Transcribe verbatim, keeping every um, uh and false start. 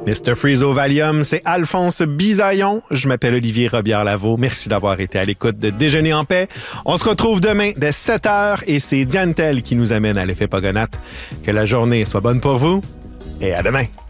mister Freeze au Valium, c'est Alphonse Bisaillon. Je m'appelle Olivier Robillard-Lavaux. Merci d'avoir été à l'écoute de Déjeuner en paix. On se retrouve demain dès sept heures et c'est Diane Tell qui nous amène à l'effet Pogonat. Que la journée soit bonne pour vous et à demain.